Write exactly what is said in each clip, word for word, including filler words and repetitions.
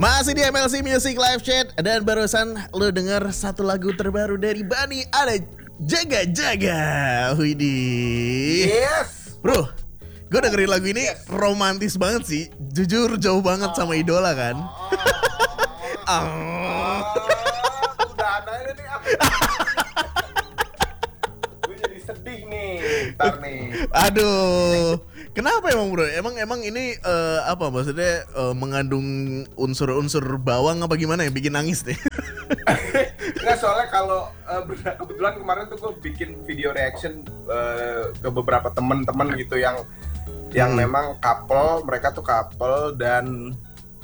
Masih di M L C Music Live Chat. Dan barusan lo denger satu lagu terbaru dari Bani. Ada Jaga Jaga. Widih. Yes. Bro, gue dengerin lagu ini Yes. romantis banget sih. Jujur jauh banget Oh. sama idola kan. Oh. Oh. Udah ada ini nih. Gue jadi sedih nih. Ntar nih. Aduh. Kenapa emang bro? Emang emang ini eh, apa maksudnya eh, mengandung unsur-unsur bawang apa gimana yang bikin nangis deh? Nggak, soalnya kalau uh, kebetulan kemarin tuh gue bikin video reaction uh, ke beberapa teman-teman gitu yang yang Hmm. memang couple, mereka tuh couple dan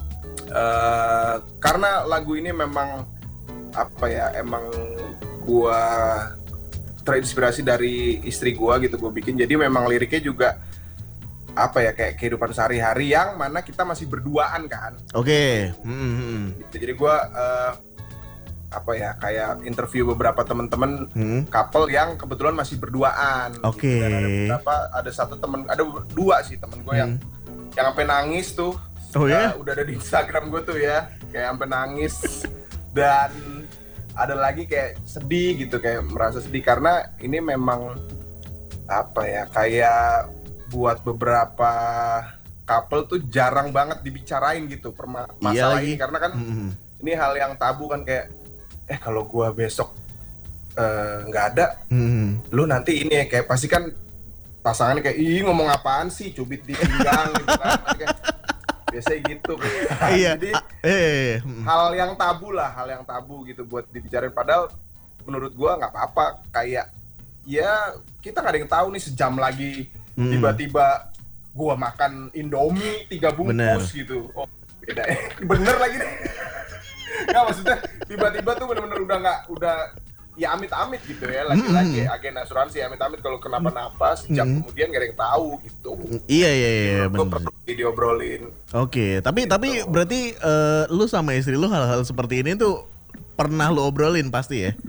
uh, karena lagu ini memang apa ya, emang gue terinspirasi dari istri gue gitu gue bikin, jadi memang liriknya juga apa ya, kayak kehidupan sehari-hari yang mana kita masih berduaan kan. Oke. Hmm, hmm. Gitu. Jadi gue uh, apa ya, kayak interview beberapa teman-teman Hmm. couple yang kebetulan masih berduaan. Oke. Gitu. Dan ada beberapa, ada satu temen, ada dua sih temen gue yang Hmm. yang sampai nangis tuh. Oh Uh, ya? udah ada di Instagram gue tuh ya, kayak sampai nangis. Dan ada lagi kayak sedih gitu, kayak merasa sedih karena ini memang apa ya, kayak buat beberapa couple tuh jarang banget dibicarain gitu perma- Iya masalah lagi. ini, karena kan Hmm. ini hal yang tabu kan, kayak eh kalau gua besok eh, nggak ada, Hmm. lu nanti ini ya, kayak pasti kan pasangannya kayak ih ngomong apaan sih, cubit di pinggang gitu kan. Pasti kan biasanya gitu. Iya. Jadi Ah, eh. Hmm. hal yang tabu lah, hal yang tabu gitu buat dibicarain, padahal menurut gua nggak apa-apa, kayak ya kita nggak ada yang tahu nih sejam lagi Hmm. tiba-tiba gua makan Indomie tiga bungkus Bener. gitu. Oh, beda ya. Bener lagi deh. Nggak, maksudnya tiba-tiba tuh bener-bener udah nggak, udah ya amit-amit gitu ya, lagi-lagi Hmm. agen asuransi amit-amit kalau kenapa-napa sejam Hmm. kemudian gak ada yang tahu gitu. Iya iya iya Gue benar. perlu diobrolin. Oke, tapi Gitu. tapi berarti eh, lu sama istri lu hal-hal seperti ini tuh pernah lu obrolin pasti ya?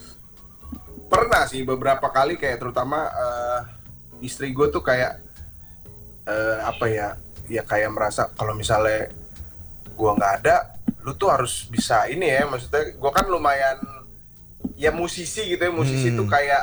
Pernah sih beberapa kali, kayak terutama eh, istri gue tuh kayak eh, apa ya, ya kayak merasa kalau misalnya gue nggak ada, lu tuh harus bisa ini ya, maksudnya gue kan lumayan ya musisi gitu ya, musisi Hmm. tuh kayak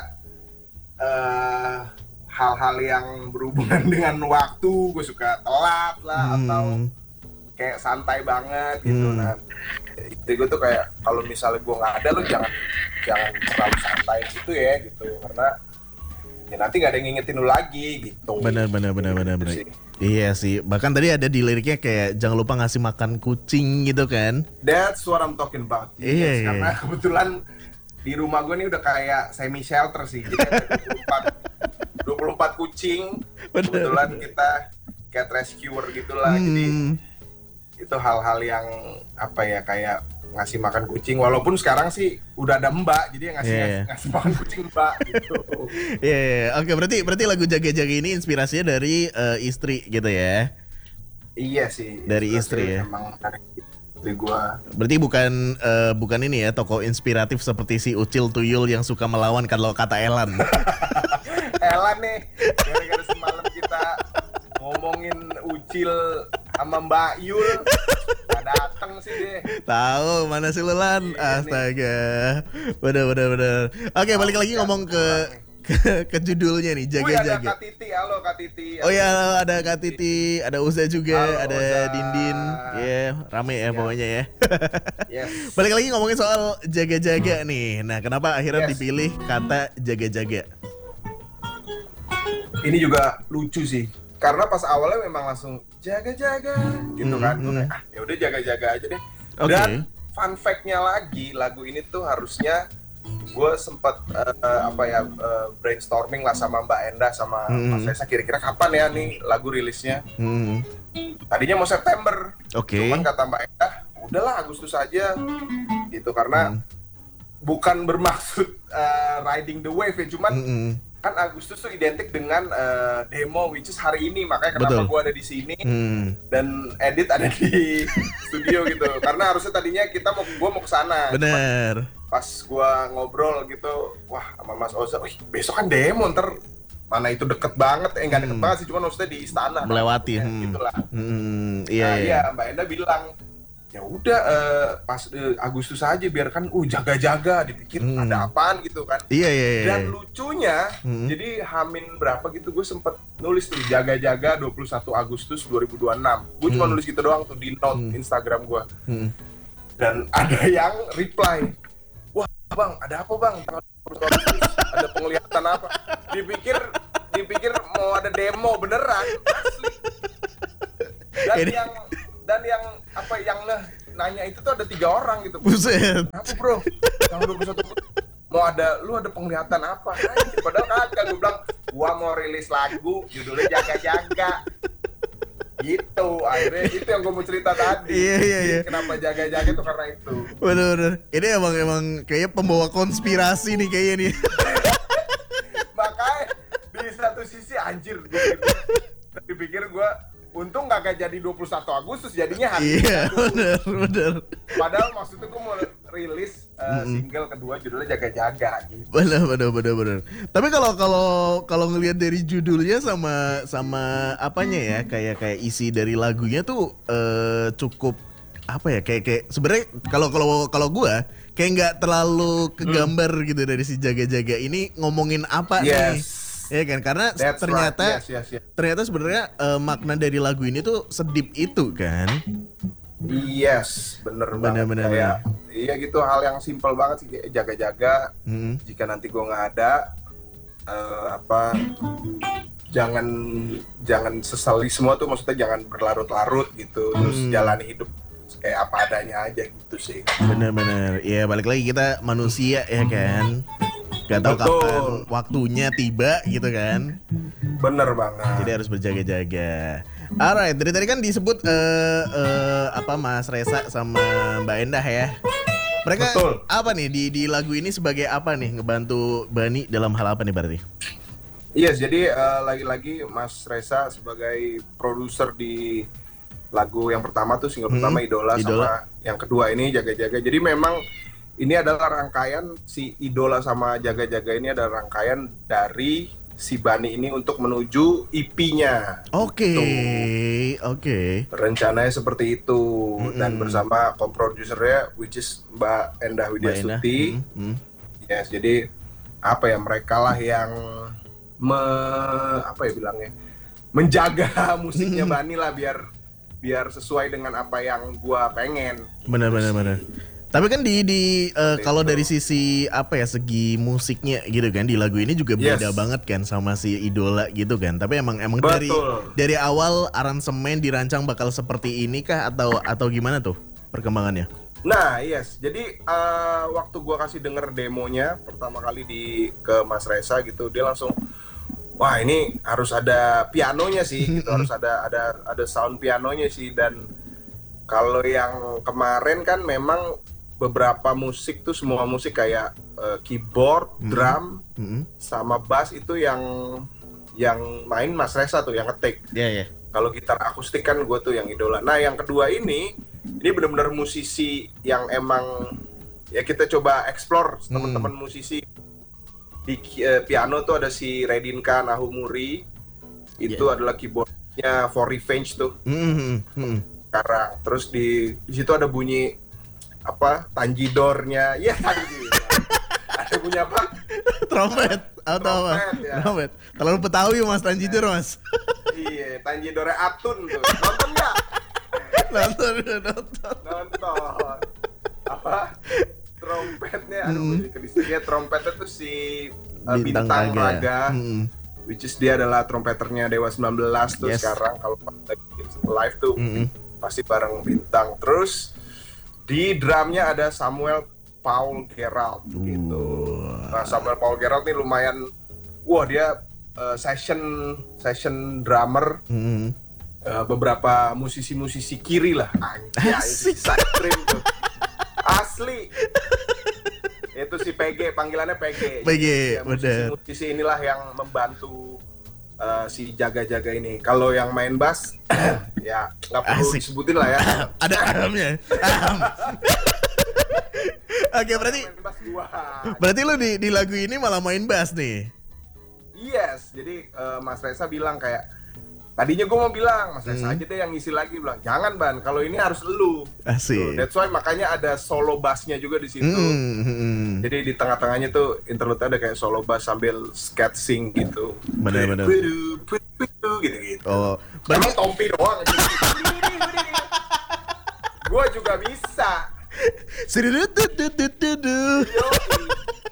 eh, hal-hal yang berhubungan dengan waktu gue suka telat lah, atau Hmm. kayak santai banget gitu. Hmm. Nah, istri gue tuh kayak kalau misalnya gue nggak ada, lu jangan jangan terlalu santai gitu ya gitu, karena ya nanti nggak ada yang ngingetin lu lagi gitu. Benar benar benar benar Gitu benar. sih. Iya sih, bahkan tadi ada di liriknya kayak jangan lupa ngasih makan kucing gitu kan? That's what I'm talking about. Iya, Yes, iya. karena kebetulan di rumah gue nih udah kayak semi shelter sih. Jadi ada dua puluh empat, dua puluh empat kucing. Bener, Kebetulan bener. kita cat rescuer gitulah. Jadi Hmm. itu hal-hal yang apa ya, kayak ngasih makan kucing, walaupun sekarang sih udah ada mbak, jadi yang ngasih Iya, iya. ngasih makan kucing mbak gitu. Iya, iya. Oke berarti berarti lagu jaga-jaga ini inspirasinya dari eh, istri gitu ya? Iya sih. Dari Itu istri sih ya? Emang dari istri gua. Berarti bukan eh, bukan ini ya tokoh inspiratif seperti si Ucil Tuyul yang suka melawan kalau kata Elan. Elan nih, gara-gara semalam kita ngomongin Ucil sama Mbak Yul, nggak dateng sih deh. Tahu mana sih lu Lan? Iya nih. Astaga. Bener bener bener. Oke, balik lagi Ya, ngomong ke kurang nih. ke, ke judulnya nih, Wih, ada jaga-jaga. Kak Titi, halo Kak Titi. Oh ya, ada Kak Titi, ada Uza juga, Halo, ada Uza. Dindin. Ya, rame ya Siap. pokoknya ya. Yes. Balik lagi ngomongin soal jaga-jaga nih. Nah, kenapa akhirnya Yes. dipilih kata jaga-jaga? Ini juga lucu sih, karena pas awalnya memang langsung jaga-jaga gitu Hmm, kan. Gue hmm. kayak, ah ya udah jaga-jaga aja deh. Oke. Dan fun fact-nya lagi, lagu ini tuh harusnya gue sempat eh, apa ya, eh, brainstorming lah sama Mbak Enda sama Hmm. Mas Reza, kira-kira kapan ya nih lagu rilisnya. Hmm. Tadinya mau September, Oke. cuman kata Mbak Enda, udahlah Agustus aja gitu, karena Hmm. bukan bermaksud eh, riding the wave ya, cuman Hmm. kan Agustus tuh identik dengan eh, demo, which is hari ini, makanya kenapa Betul. gue ada di sini Hmm. dan edit ada di studio gitu, karena harusnya tadinya kita mau, gue mau kesana. Bener. Pas gua ngobrol gitu, wah sama Mas Oza, wih besok kan demo, ntar mana itu deket banget, eh nggak deket Hmm. banget sih, cuma maksudnya di istana Melewati, kan, hmm. gitulah. Hmm, iya Nah iya. iya, Mbak Enda bilang ya udah uh, pas uh, Agustus aja biar kan uh jaga-jaga dipikir hmm. ada apaan gitu kan. Iya iya iya. Dan lucunya hmm. jadi Hamin berapa gitu gue sempet nulis tuh jaga-jaga dua puluh satu Agustus dua ribu dua puluh enam. Gue hmm. cuma nulis gitu doang tuh di note hmm. Instagram gue. Hmm. Dan ada yang reply, wah bang ada apa bang tanggal dua puluh satu Agustus ada penglihatan apa? Dipikir dipikir mau ada demo beneran asli. Dan Ini... yang dan yang apa yang nanya itu tuh ada tiga orang gitu. Buset. Apa bro? Tanggal dua puluh satu mau ada lu ada penglihatan apa? Anjir, padahal kagak. Gue bilang gua mau rilis lagu judulnya jaga-jaga. Gitu. Akhirnya itu yang gue mau cerita tadi. Iya iya iya. Kenapa jaga-jaga itu karena itu. Bener-bener. Ini emang emang kayaknya pembawa konspirasi nih kayaknya nih. Makanya di satu sisi anjir gue pikir gue untung gak jadi dua puluh satu Agustus jadinya hari. Iya bener bener. Padahal maksudnya gue mau rilis uh, mm-hmm. single kedua judulnya jaga-jaga gitu. Bener bener bener bener. Tapi kalau kalau kalau ngelihat dari judulnya sama sama apanya ya kayak kayak isi dari lagunya tuh uh, cukup apa ya kayak kayak sebenarnya kalau kalau kalau gue kayak nggak terlalu kegambar hmm. gitu dari si jaga-jaga ini ngomongin apa yes. nih. Ya kan karena That's ternyata right. yes, yes, yes. ternyata sebenarnya uh, makna dari lagu ini tuh sedip itu kan. Yes, bener, bener banget bener, kayak bener. Iya gitu hal yang simpel banget sih jaga-jaga. Hmm. Jika nanti gue nggak ada uh, apa jangan jangan sesali semua tuh maksudnya jangan berlarut-larut gitu terus hmm. jalani hidup kayak apa adanya aja gitu sih. Bener-bener. Ya balik lagi kita manusia ya kan. Gak tahu Betul. kapan waktunya tiba gitu kan. Bener banget. Jadi harus berjaga-jaga. Alright, dari tadi kan disebut uh, uh, apa Mas Resa sama Mbak Endah ya. Mereka Betul. apa nih di di lagu ini sebagai apa nih ngebantu Bani dalam hal apa nih berarti? Iya, yes, jadi uh, lagi-lagi Mas Resa sebagai produser di lagu yang pertama tuh single hmm, pertama Idola, Idola sama yang kedua ini Jaga-Jaga. Jadi memang ini adalah rangkaian si Idola sama Jaga-Jaga ini adalah rangkaian dari si Bani ini untuk menuju E P-nya. Oke, okay, oke. Okay. Rencananya seperti itu mm-hmm. dan bersama co-producernya which is Mbak Endah Widiastuti. Mm-hmm. Yes, jadi apa ya mereka lah yang me, apa ya bilangnya menjaga musiknya Bani lah biar biar sesuai dengan apa yang gua pengen. Benar-benar benar. Tapi kan di di uh, kalau dari sisi apa ya segi musiknya gitu kan di lagu ini juga beda yes. banget kan sama si Idola gitu kan. Tapi emang emang Betul. dari dari awal aransemen dirancang bakal seperti ini kah atau atau gimana tuh perkembangannya? Nah, yes. Jadi uh, waktu gua kasih denger demonya pertama kali di ke Mas Resa gitu, dia langsung wah, ini harus ada pianonya sih gitu, harus ada ada ada sound pianonya sih dan kalau yang kemarin kan memang beberapa musik tuh semua musik kayak uh, keyboard, mm-hmm. drum, mm-hmm. sama bass itu yang yang main Mas Resa tuh yang ngetik. Iya yeah, iya. Yeah. Kalau gitar akustik kan gue tuh yang Idola. Nah yang kedua ini ini benar-benar musisi yang emang ya kita coba explore mm. teman-teman musisi di uh, piano tuh ada si Redinka Nahumuri itu yeah. adalah keyboardnya For Revenge tuh. Mm-hmm. Sekarang terus di di situ ada bunyi apa tanjidornya ya gitu. Ada bunyi apa trompet atau apa ya. Trompet terlalu Betawi Mas tanjidor Mas. Iya tanjidornya Atun tuh nonton nggak nonton nonton nonton apa trompetnya ada bunyi kedisinya trompetnya tuh si uh, Bintang, Bintang Raga, Raga hmm. which is dia adalah trompeternya Dewa sembilan belas tuh yes. sekarang kalau live tuh hmm. pasti bareng Bintang. Terus di drumnya ada Samuel Paul Gerald gitu. Nah Samuel Paul Gerald nih lumayan, wah dia uh, session session drummer mm-hmm. uh, beberapa musisi-musisi kiri lah. Anjay, Dream tuh. Asli. Itu si P G, panggilannya P G. P G, ya, musisi-musisi inilah yang membantu uh, si Jaga-Jaga ini. Kalau yang main bass ya nggak perlu Asik. disebutin lah ya. Ada ahamnya. Aham. Oke berarti. Berarti lu di di lagu ini malah main bass nih. Yes, jadi uh, Mas Resa bilang kayak tadinya gue mau bilang Mas Reza Hmm. aja deh yang ngisi lagi, bilang jangan Ban, kalau ini harus elu. Asik. Tuh, that's why makanya ada solo bassnya juga di situ. Hmm, hmm, hmm. Jadi di tengah-tengahnya tuh interlude ada kayak solo bass sambil sketching gitu. Bener-bener. Pidu, pidu, pidu, gitu-gitu. Oh, Emang berarti Tompi doang gitu. Gue juga bisa. Sidudududududu. Yoi.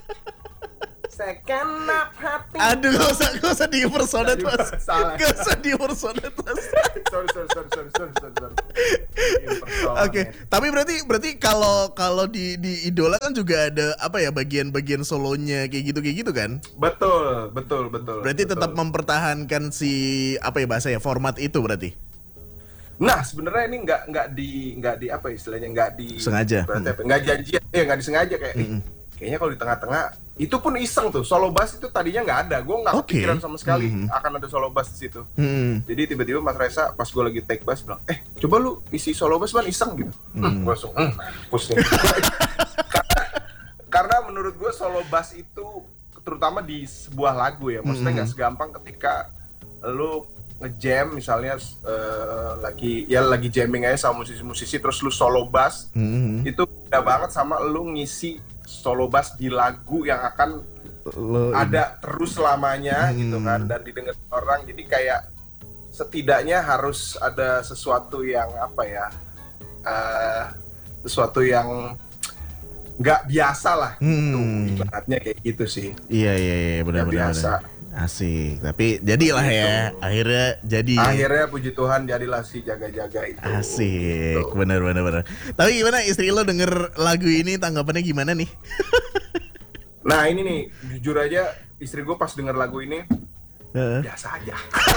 Segenap hati. Aduh, gak usah, gak usah di impersonate, Mas. Salah. Gak usah di impersonate, Mas. sorry, sorry, sorry, sorry, sorry, sorry, sorry. Oke, tapi berarti berarti kalau kalau di di Idola kan juga ada apa ya bagian-bagian solonya kayak gitu kayak gitu kan? Betul, betul, betul. Berarti betul. tetap mempertahankan si apa ya bahasanya format itu berarti. Nah, sebenarnya ini nggak nggak di nggak di apa istilahnya nggak di Sengaja. berarti Hmm. apa? Nggak janjian, ya nggak disengaja kayak. "Ih, Mm-mm. kayaknya kalau di tengah-tengah itu pun iseng tuh solo bass itu tadinya nggak ada, gue nggak Oke. kepikiran sama sekali Mhm. akan ada solo bass di situ. Hmm. Jadi tiba-tiba Mas Reza pas gue lagi take bass bilang, eh coba lu isi solo bass Ban, iseng gitu. Hmm, gue langsung, hmm, mampus nih. karena, karena menurut gue solo bass itu terutama di sebuah lagu ya, maksudnya nggak Mhm. segampang ketika lu nge-jam misalnya eh, lagi ya lagi jamming aja sama musisi-musisi terus lu solo bass, Hmm. itu beda banget sama lu ngisi solo bass di lagu yang akan Lo ini. ada terus selamanya Hmm. gitu kan dan didengar orang, jadi kayak setidaknya harus ada sesuatu yang apa ya eh, sesuatu yang nggak biasa lah gitu, Hmm. ibaratnya kayak gitu sih. Iya iya iya benar Nggak benar. biasa. benar. Asik. Tapi jadilah ya. Gitu. Akhirnya jadi. Akhirnya puji Tuhan jadilah si jaga-jaga itu. Asik. Gitu. Benar benar benar. Tapi gimana istri lo denger lagu ini tanggapannya gimana nih? Nah ini nih jujur aja istri gue pas denger lagu ini Heeh. biasa aja.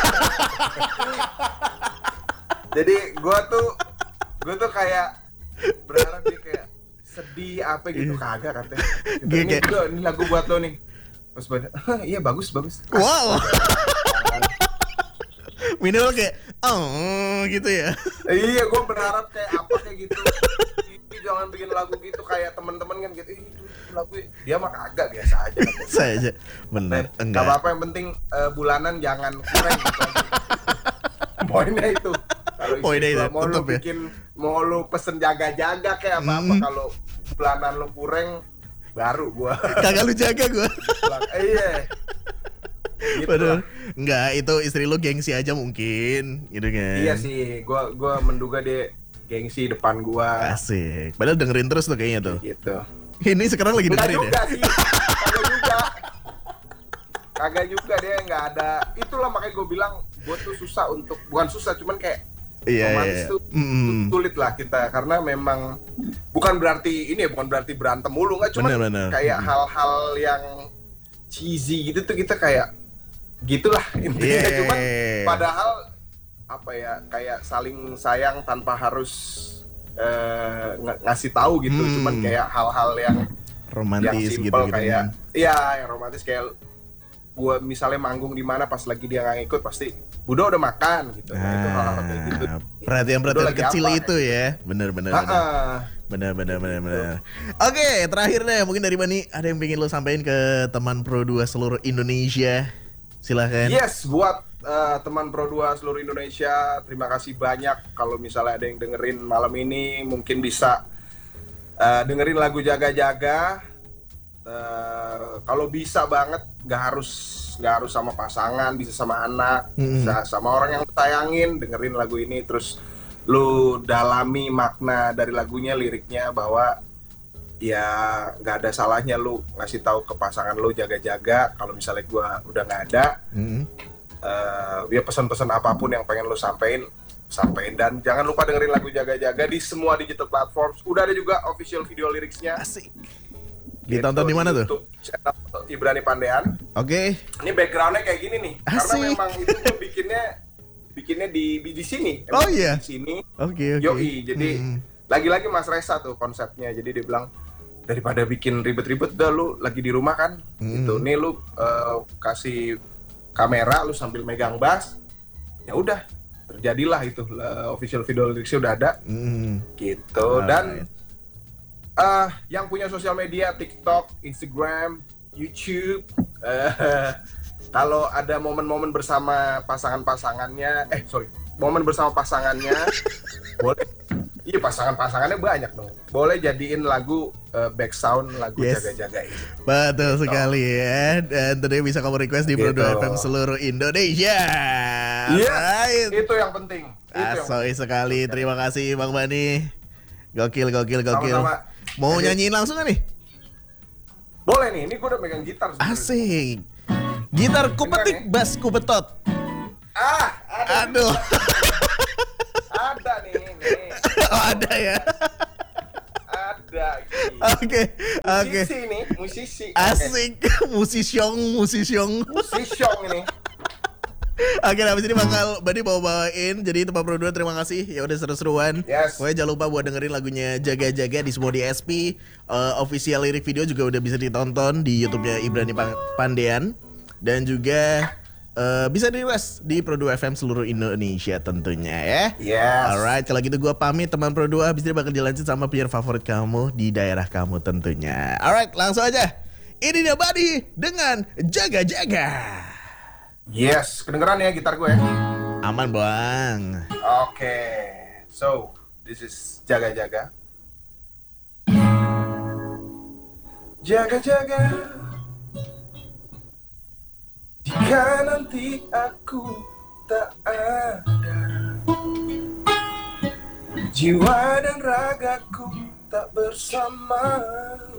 Jadi gue tuh gue tuh kayak berharap dia kayak sedih apa gitu, kagak katanya. Gitu, Dia ini, kayak- gua, ini lagu buat lo nih. Terus pada, iya bagus bagus. Wow. Minimal kayak oh gitu ya. Iya gue berharap kayak apa kayak gitu. Ih, jangan bikin lagu gitu kayak teman-teman kan gitu. Ih, itu lagu dia mah kagak biasa aja. katanya. Saja. Benar. Gak Enggak. apa-apa yang penting eh, bulanan jangan kurang gitu aja. Poinnya itu. Kalau istri Poinnya gua itu, mau lu tetep ya. bikin mau lu pesen jaga-jaga kayak apa-apa, Hmm. kalau bulanan lu kurang baru gua Kagak lu jaga gue. bilang, eh, iya. Gitu Padahal lah. enggak, itu istri lu gengsi aja mungkin gitu kan. Iya sih, gua gua menduga dia gengsi depan gua Asik. Padahal dengerin terus tuh kayaknya tuh. gitu. Ini sekarang lagi Enggak dengerin ya. juga sih, kagak juga. Kagak juga dia nggak ada. Itulah makanya gue bilang gue tuh susah untuk, bukan susah, cuman kayak Iya, romantis iya. tuh Mm. sulit lah kita, karena memang bukan berarti ini ya, bukan berarti berantem mulu, nggak, cuman Bener-bener. kayak Mm. hal-hal yang cheesy gitu tuh kita kayak gitulah intinya. Yeah. Cuman padahal apa ya, kayak saling sayang tanpa harus eh, ng- ngasih tahu gitu. Hmm. Cuman kayak hal-hal yang yang Romantis gitu simple gitu. kayak iya yang romantis, kayak gua misalnya manggung di mana pas lagi dia nggak ikut pasti Budo udah makan gitu. Nah, itu hal-hal kayak gitu. Ah, perhatian-perhatian Budo lagi kecil apa, itu ya. Bener bener bener. Ha-ha. Bener bener bener Gitu. bener. Oke, terakhir deh mungkin dari Bani ada yang pengen lo sampaikan ke teman Pro dua seluruh Indonesia. Silahkan. Yes, buat uh, teman Pro dua seluruh Indonesia, terima kasih banyak. Kalau misalnya ada yang dengerin malam ini, mungkin bisa uh, dengerin lagu Jaga-Jaga. Uh, kalau bisa banget, nggak harus nggak harus sama pasangan, bisa sama anak, Hmm. bisa sama orang yang lu sayangin, dengerin lagu ini, terus lu dalami makna dari lagunya, liriknya, bahwa ya nggak ada salahnya lu ngasih tahu ke pasangan lu jaga-jaga. Kalau misalnya gua udah nggak ada, Mm. eh ya pesan-pesan apapun yang pengen lu sampein, sampein. Dan jangan lupa dengerin lagu Jaga-Jaga di semua digital platform. Udah ada juga official video liriknya. Asik. Ditonton di mana tuh? YouTube channel Ibrani Pandean. Oke. Ini backgroundnya kayak gini nih, Asik. karena memang itu gua bikinnya bikinnya di di, di sini. Oh Emang iya? Di sini. Oke oke. Yoi, jadi Mm. lagi-lagi Mas Reza tuh konsepnya. Jadi dia bilang, daripada bikin ribet-ribet, dah lu lagi di rumah kan, Hmm. gitu. Nih lu eh, kasih kamera, lu sambil megang bass, ya udah terjadilah itu eh, official video liriknya udah ada, Mm. gitu. Dan Alright. eh yang punya sosial media, TikTok, Instagram, YouTube, eh, kalau ada momen-momen bersama pasangan-pasangannya, eh sorry, momen bersama pasangannya, boleh, iya pasangan-pasangannya banyak dong. Boleh jadiin lagu uh, back sound lagu Yes. jaga-jaga ini. Betul Gitu. sekali ya. Dan tentunya bisa kamu request di Pro Gitu. dua F M seluruh Indonesia. Iya, Right. itu yang penting. Itu yang Asoy sekali. Terima kasih Bang Bani. Gokil, gokil, gokil. Sama-sama. Mau Jadi- nyanyiin langsung gak nih? Boleh nih, ini gue udah megang gitar sebenarnya. Asik. Gitar kupetik, Beneran, bass kupetot. Ah, ada. Aduh. Ada nih, nih. Oh, ada ya. Ada. gitu. Oke, oke. Musisi nih, musisi. Asik. Musisyong, musisyong. Oke. Musisi ini. Oke, habis ini bakal Bani bawa-bawain. Jadi itu Pak Pro dua, terima kasih. Ya udah seru-seruan. Yes. Pokoknya jangan lupa buat dengerin lagunya Jaga-Jaga di semua D S P. Uh, official lirik video juga udah bisa ditonton di YouTube-nya Ibrani Pan- Pandean. Dan juga uh, bisa di request di Pro dua F M seluruh Indonesia tentunya ya. Yes. Alright, kalau gitu gue pamit teman Pro dua. Habis ini bakal dilanjut sama player favorit kamu di daerah kamu tentunya. Alright, langsung aja. Ini dia Bani dengan Jaga-Jaga. Yes, kedengeran ya gitar gue ya. Aman bang. Oke. So, this is jaga-jaga. Jaga-jaga. Jika nanti aku tak ada, jiwa dan ragaku tak bersama.